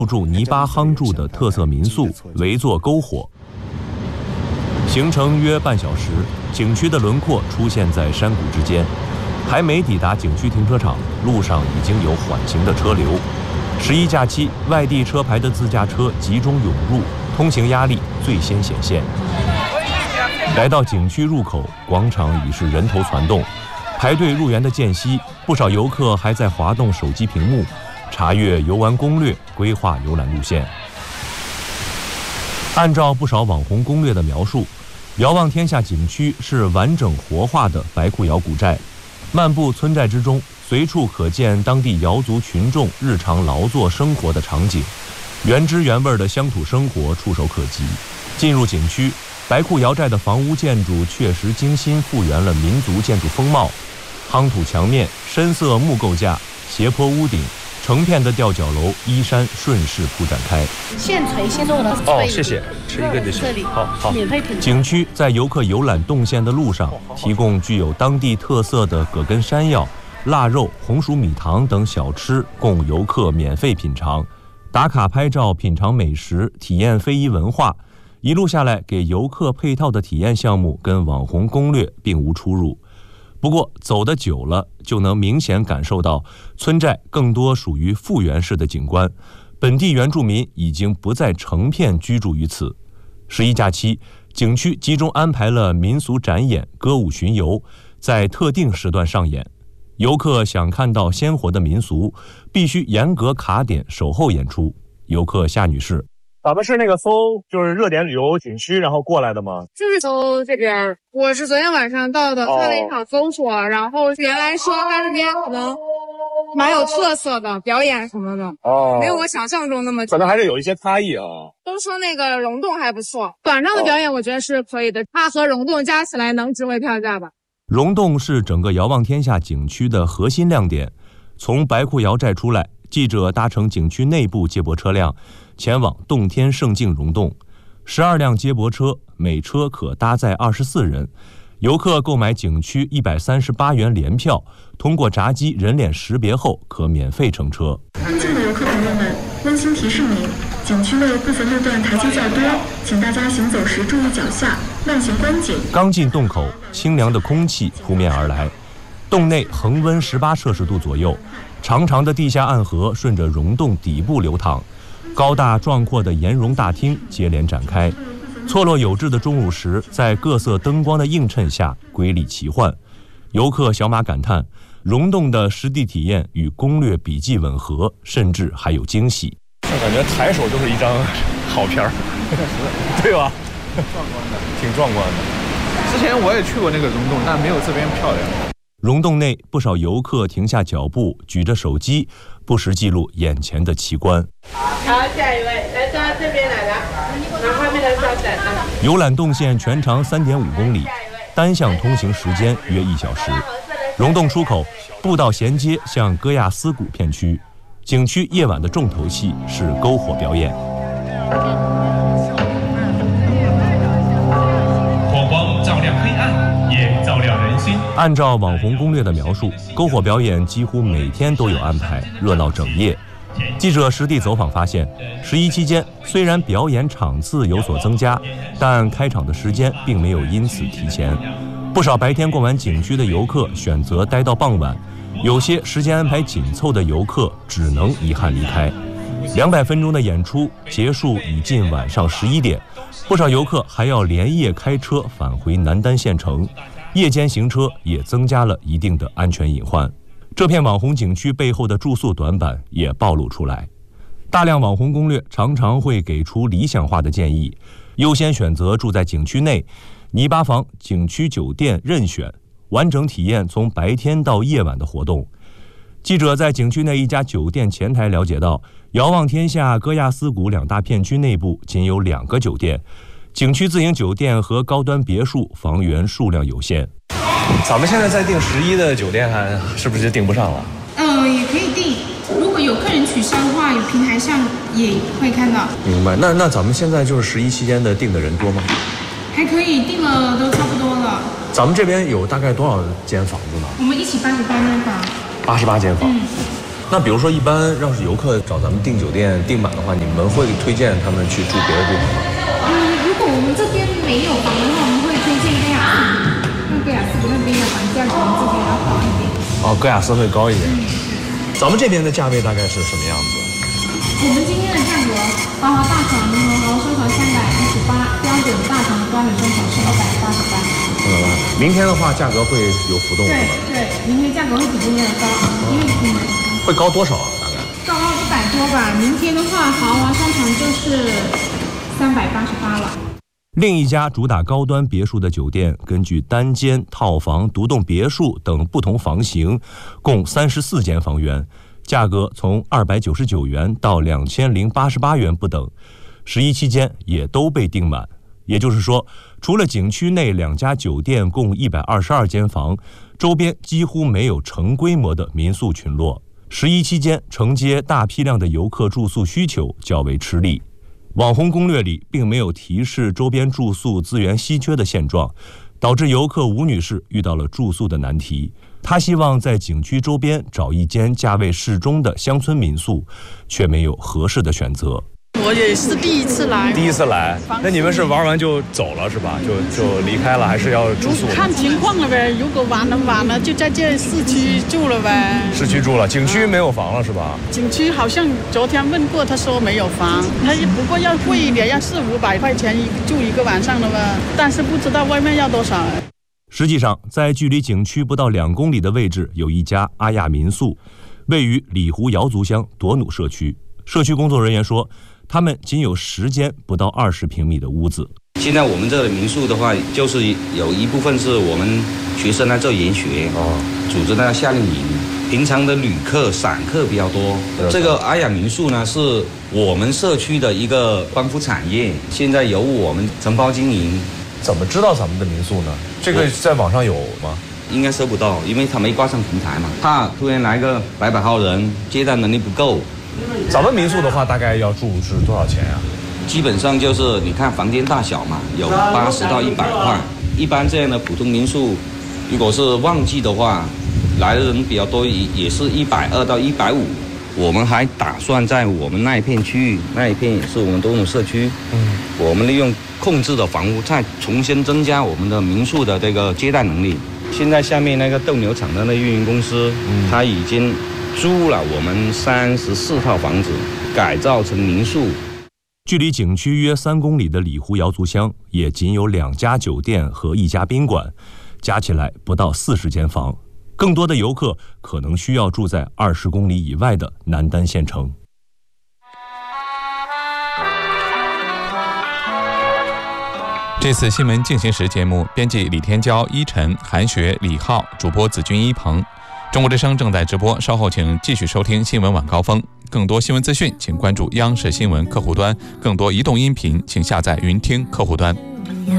筑泥巴夯筑的特色民宿围座篝火。行程约半小时，景区的轮廓出现在山谷之间，还没抵达景区停车场，路上已经有缓行的车流。11假期，外地车牌的自驾车集中涌入，通行压力最先显现。来到景区入口，广场已是人头攒动，排队入园的间隙，不少游客还在滑动手机屏幕，查阅游玩攻略，规划游览路线。按照不少网红攻略的描述，遥望天下景区是完整活化的白库瑶古寨，漫步村寨之中，随处可见当地瑶族群众日常劳作生活的场景，原汁原味的乡土生活触手可及。进入景区，白库瑶寨的房屋建筑确实精心复原了民族建筑风貌，夯土墙面、深色木构架、斜坡屋顶，成片的吊脚楼依山顺势铺展开。 现锤现做的哦，谢谢，吃一个就行。 这里好， 免费品尝。 景区在游客游览动线的路上，提供具有当地特色的葛根山药、腊肉、红薯米糖等小吃，供游客免费品尝。打卡拍照、品尝美食、体验非遗文化，一路下来给游客配套的体验项目跟网红攻略并无出入。不过走得久了，就能明显感受到村寨更多属于复原式的景观，本地原住民已经不再成片居住于此。11假期，景区集中安排了民俗展演、歌舞巡游，在特定时段上演。游客想看到鲜活的民俗，必须严格卡点守候演出。游客夏女士， 咱们是那个搜就是热点旅游景区然后过来的吗？ 就是搜这边，我是昨天晚上到的，看了一场搜索，然后原来说它这边可能蛮有特色的，表演什么的没有我想象中那么， 可能还是有一些差异啊。 都说那个溶洞还不错，晚上的表演我觉得是可以的，它和溶洞加起来能值回票价吧。 溶洞是整个遥望天下景区的核心亮点。从白库瑶寨出来，记者搭乘景区内部接驳车辆前往洞天胜境溶洞，12辆接驳车，每车可搭载24人。游客购买景区138元联票，通过闸机人脸识别后可免费乘车。 安静的游客朋友们，温馨提示您，景区内部分路段台阶较多，请大家行走时注意脚下，慢行观景。 刚进洞口，清凉的空气扑面而来，洞内恒温18摄氏度左右，长长的地下暗河顺着溶洞底部流淌，高大壮阔的岩溶大厅接连展开。错落有致的钟乳石在各色灯光的映衬下瑰丽奇幻。游客小马感叹，溶洞的实地体验与攻略笔记吻合，甚至还有惊喜。 我感觉抬手就是一张好片儿，对吧？挺壮观的。 之前我也去过那个溶洞，但没有这边漂亮。 溶洞内不少游客停下脚步，举着手机，不时记录眼前的奇观。 好，下一位，来到这边来了，拿后面的稍等。 游览动线全长3.5公里，单向通行时间约1小时。溶洞出口，步道衔接向戈亚斯谷片区。景区夜晚的重头戏是篝火表演。 火光照亮黑暗，也照亮人心。 按照网红攻略的描述，篝火表演几乎每天都有安排，热闹整夜。记者实地走访发现，11期间虽然表演场次有所增加，但开场的时间并没有因此提前。不少白天逛完景区的游客选择待到傍晚，有些时间安排紧凑的游客只能遗憾离开。200分钟的演出结束已近晚上11点，不少游客还要连夜开车返回南丹县城，夜间行车也增加了一定的安全隐患。这片网红景区背后的住宿短板也暴露出来。大量网红攻略常常会给出理想化的建议，优先选择住在景区内，泥巴房、景区酒店任选，完整体验从白天到夜晚的活动。记者在景区内一家酒店前台了解到，遥望天下、戈亚斯谷2大片区内部仅有2个酒店，景区自营酒店和高端别墅房源数量有限。 咱们现在在订11的酒店，是不是订不上了？ 也可以订，如果有客人取消的话，有平台上也会看到。 明白。那咱们现在就是11期间的订的人多吗？ 还可以，订了都差不多了。 咱们这边有大概多少间房子呢？ 我们一起88间房。 88间房。 那比如说，一般要是游客找咱们订酒店订满的话，你们会推荐他们去住别的地方吗？ 如果我们这边没有房的话，我们会推荐戈雅斯，因为戈雅斯那边的房价可能这边要高一点。 哦，戈雅斯会高一点。咱们这边的价位大概是什么样子？ 我们今天的价格，豪华大床和豪华双床318，标准大床标准双床是288。 明天的话，价格会有浮动。 对，明天价格会比今天的高，因为会高多少啊？大概高100多吧。明天的话，豪华双床就是388了。 另一家主打高端别墅的酒店，根据单间、套房、独栋别墅等不同房型，共34间房源，价格从299元到2088元不等，11期间也都被订满。也就是说，除了景区内2家酒店共122间房，周边几乎没有成规模的民宿群落。11期间承接大批量的游客住宿需求较为吃力。网红攻略里并没有提示周边住宿资源稀缺的现状，导致游客吴女士遇到了住宿的难题。她希望在景区周边找一间价位适中的乡村民宿，却没有合适的选择。 我也是第一次来。 第一次来，那你们是玩完就走了是吧？就离开了，还是要住宿？ 看情况了呗，如果晚了就在这市区住了呗。 市区住了，景区没有房了是吧？ 景区好像昨天问过，他说没有房，他不过要贵一点，要400-500块钱住一个晚上了吧？但是不知道外面要多少。 实际上，在距离景区不到2公里的位置，有一家阿亚民宿，位于里湖瑶族乡朵努社区。社区工作人员说，他们仅有10间不到20平米的屋子。 现在我们这里民宿的话，就是有一部分是我们学生来这研学，组织的夏令营。平常的旅客、散客比较多。这个阿雅民宿呢，是我们社区的一个光伏产业，现在由我们承包经营。 怎么知道咱们的民宿呢？这个在网上有吗？ 应该搜不到，因为他没挂上平台嘛。怕突然来个100号人，接待能力不够。 咱们民宿的话，大概要住是多少钱呀？ 基本上就是你看房间大小嘛，有80到100块。一般这样的普通民宿，如果是旺季的话，来的人比较多，也是120到150。我们还打算在我们那一片区域，那一片也是我们朵努社区，我们利用控制的房屋，再重新增加我们的民宿的这个接待能力。现在下面那个斗牛场的那运营公司，他已经租了我们34套房子，改造成民宿。 距离景区约3公里的里湖瑶族乡，也仅有2家酒店和1家宾馆，加起来不到40间房。更多的游客可能需要住在20公里以外的南丹县城。 这次新闻进行时节目，编辑李天骄、依晨、韩雪、李浩，主播子君、一鹏。中国之声正在直播，稍后请继续收听新闻晚高峰。更多新闻资讯，请关注央视新闻客户端；更多移动音频，请下载云听客户端。